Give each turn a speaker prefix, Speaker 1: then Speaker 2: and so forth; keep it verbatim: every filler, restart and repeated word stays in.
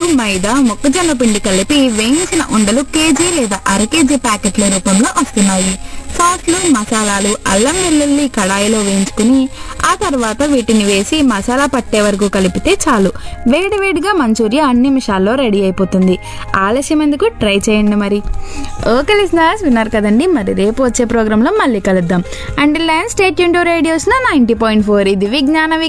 Speaker 1: మైదా, మొక్కజొన్న పిండి కలిపి వేయించిన ఉండలు కేజీ లేదా అర కేజీ ప్యాకెట్ల రూపంలో వస్తున్నాయి. సాస్లు, మసాలాలు అల్లం వెల్లుల్లి కడాయిలో వేయించుకుని ఆ తర్వాత వీటిని వేసి మసాలా పట్టే వరకు కలిపితే చాలు. వేడివేడిగా మంచూరియా అన్ని నిమిషాల్లో రెడీ అయిపోతుంది. ఆలస్యం ఎందుకు, ట్రై చేయండి మరి. ఓకే లిజనర్స్, విన్నారు కదండి. మరి రేపు వచ్చే ప్రోగ్రాంలో మళ్ళీ కలుద్దాం. Until then stay tuned to radios ninety point four. ఇది విజ్ఞాన